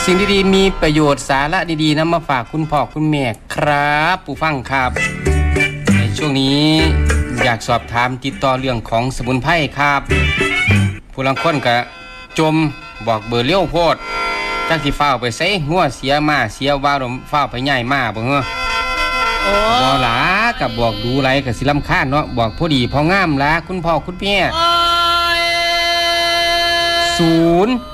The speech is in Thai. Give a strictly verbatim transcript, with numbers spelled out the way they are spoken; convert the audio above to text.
สิ่งดีๆมีประโยชน์สาระดีๆนำมาฝากคุณพ่อคุณแม่ครับผู้ฟังครับในช่วงนี้อยากสอบถามติดต่อเรื่องของสมุนไพรครับผู้ลังคนก็จมบอกเบอร์เลี้ยวโพดจักสิฟ้าวไปใส่หัวเสียมาเสียวาวฟ้าวไปใหญ่มาบ่เหรอโอ้บ่หลากับบอกดูไรกับสิลำคาญเนาะบอกพอดีพองามละคุณพ่อคุณแม่ศูนย์